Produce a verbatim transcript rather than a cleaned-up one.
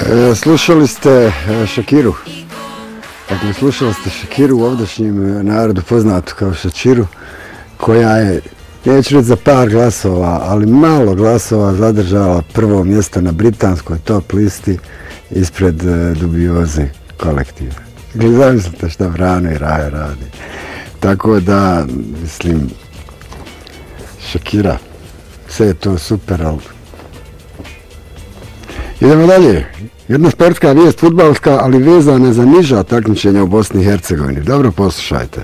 Slušali ste Shakiru. Dakle, slušali ste Shakiru u ovdašnjem narodu poznatu kao Shakiru, koja je, neću reći za par glasova, ali malo glasova zadržala prvo mjesto na britanskoj top listi ispred Dubioze kolektiva. Zamislite šta Vrano i Raja radi. Tako da, mislim, Shakira, sve je to super, ali... Idemo dalje. Jedna sportska vijest, fudbalska, ali vezana za niža takmičenja u Bosni i Hercegovini. Dobro poslušajte.